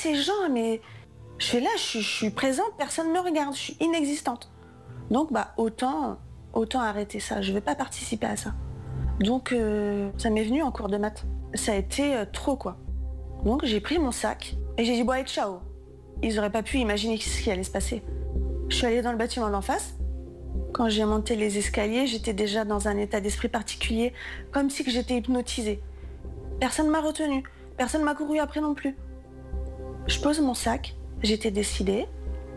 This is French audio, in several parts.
ces gens, mais je suis là, je suis présente, personne ne me regarde, je suis inexistante. Donc autant arrêter ça, je ne vais pas participer à ça. Donc ça m'est venu en cours de maths. Ça a été trop quoi. Donc j'ai pris mon sac et j'ai dit bon allez ciao. Ils n'auraient pas pu imaginer ce qui allait se passer. Je suis allée dans le bâtiment d'en face. Quand j'ai monté les escaliers, j'étais déjà dans un état d'esprit particulier, comme si que j'étais hypnotisée. Personne ne m'a retenue, personne ne m'a couru après non plus. Je pose mon sac, j'étais décidée.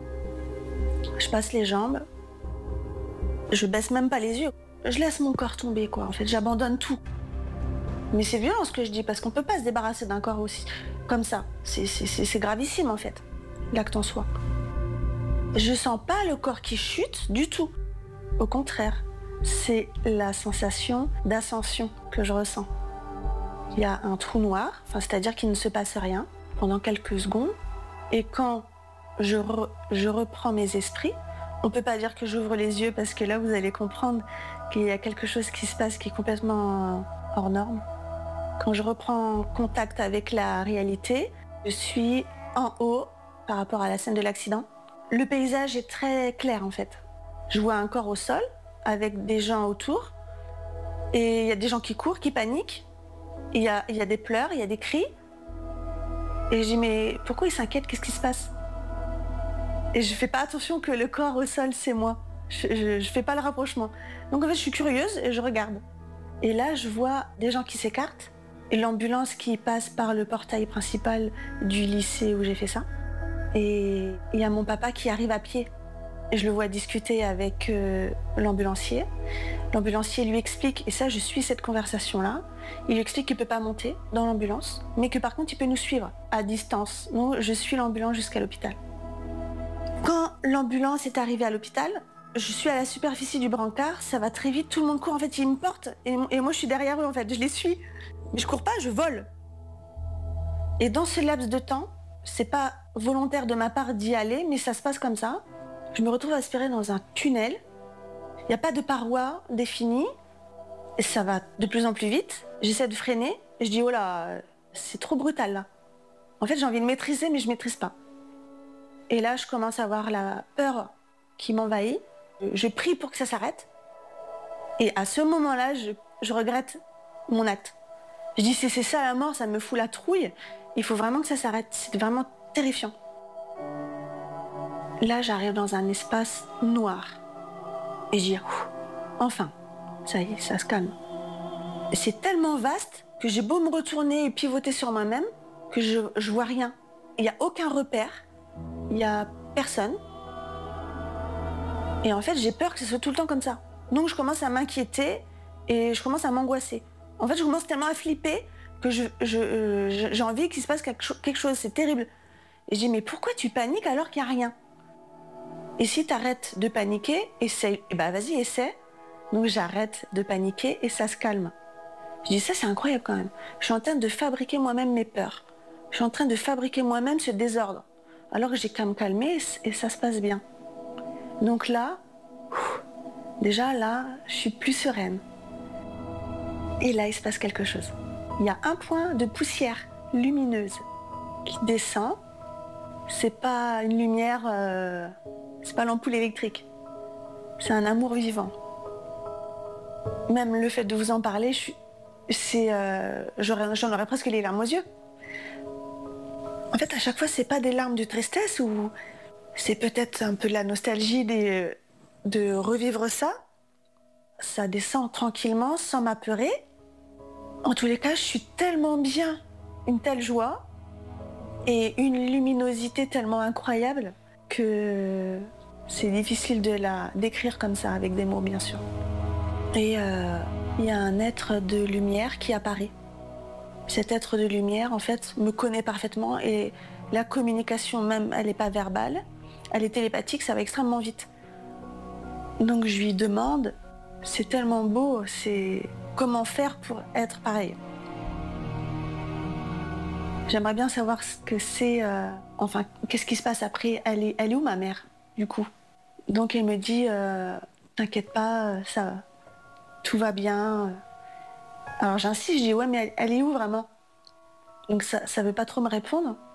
Je passe les jambes. Je baisse même pas les yeux. Je laisse mon corps tomber, quoi. En fait, j'abandonne tout. Mais c'est violent ce que je dis, parce qu'on peut pas se débarrasser d'un corps aussi comme ça. C'est gravissime, en fait, l'acte en soi. Je sens pas le corps qui chute du tout. Au contraire, c'est la sensation d'ascension que je ressens. Il y a un trou noir, c'est-à-dire qu'il ne se passe rien pendant quelques secondes. Et quand je reprends mes esprits, on peut pas dire que j'ouvre les yeux parce que là, vous allez comprendre qu'il y a quelque chose qui se passe qui est complètement hors norme. Quand je reprends contact avec la réalité, je suis en haut par rapport à la scène de l'accident. Le paysage est très clair en fait. Je vois un corps au sol avec des gens autour et il y a des gens qui courent, qui paniquent. Il y a des pleurs, il y a des cris. Et je dis mais pourquoi ils s'inquiètent, qu'est-ce qui se passe? Et je fais pas attention que le corps au sol c'est moi. Je fais pas le rapprochement. Donc en fait je suis curieuse et je regarde. Et là je vois des gens qui s'écartent et l'ambulance qui passe par le portail principal du lycée où j'ai fait ça. Et il y a mon papa qui arrive à pied. Et je le vois discuter avec l'ambulancier. L'ambulancier lui explique, et ça je suis cette conversation-là, il lui explique qu'il ne peut pas monter dans l'ambulance, mais que par contre il peut nous suivre à distance. Donc je suis l'ambulance jusqu'à l'hôpital. Quand l'ambulance est arrivée à l'hôpital, je suis à la superficie du brancard, ça va très vite, tout le monde court, en fait ils me portent, et moi je suis derrière eux en fait, je les suis. Mais je cours pas, je vole. Et dans ce laps de temps, c'est pas volontaire de ma part d'y aller, mais ça se passe comme ça. Je me retrouve aspirée dans un tunnel. Il n'y a pas de paroi définie. Et ça va de plus en plus vite. J'essaie de freiner. Et je dis, oh là, c'est trop brutal là. En fait, j'ai envie de maîtriser, mais je ne maîtrise pas. Et là, je commence à avoir la peur qui m'envahit. Je prie pour que ça s'arrête. Et à ce moment-là, je regrette mon acte. Je dis, si c'est ça la mort, ça me fout la trouille. Il faut vraiment que ça s'arrête. C'est vraiment terrifiant. Là, j'arrive dans un espace noir. Et je dis, enfin, ça y est, ça se calme. C'est tellement vaste que j'ai beau me retourner et pivoter sur moi-même que je vois rien. Il n'y a aucun repère, il n'y a personne. Et en fait, j'ai peur que ce soit tout le temps comme ça. Donc je commence à m'inquiéter et je commence à m'angoisser. En fait, je commence tellement à flipper que j'ai envie qu'il se passe quelque chose, c'est terrible. Et je dis, mais pourquoi tu paniques alors qu'il n'y a rien? Et si tu arrêtes de paniquer, essaye. Et vas-y, essaie. Donc j'arrête de paniquer et ça se calme. Je dis, ça c'est incroyable quand même. Je suis en train de fabriquer moi-même mes peurs. Je suis en train de fabriquer moi-même ce désordre. Alors que j'ai qu'à me calmer et ça se passe bien. Donc là, déjà là, je suis plus sereine. Et là, il se passe quelque chose. Il y a un point de poussière lumineuse qui descend. C'est pas une lumière, c'est pas l'ampoule électrique. C'est un amour vivant. Même le fait de vous en parler, j'en aurais presque les larmes aux yeux. En fait, à chaque fois, c'est pas des larmes de tristesse ou c'est peut-être un peu de la nostalgie de revivre ça. Ça descend tranquillement, sans m'apeurer. En tous les cas, je suis tellement bien, une telle joie et une luminosité tellement incroyable que c'est difficile de la décrire comme ça, avec des mots, bien sûr. Et il y a un être de lumière qui apparaît. Cet être de lumière, en fait, me connaît parfaitement et la communication même, elle n'est pas verbale, elle est télépathique, ça va extrêmement vite. Donc je lui demande, c'est tellement beau, c'est comment faire pour être pareil. J'aimerais bien savoir ce que c'est, qu'est-ce qui se passe après, elle est où ma mère, du coup? Donc elle me dit, t'inquiète pas, tout va bien. Alors j'insiste, je dis ouais mais elle est où vraiment? Donc ça veut pas trop me répondre.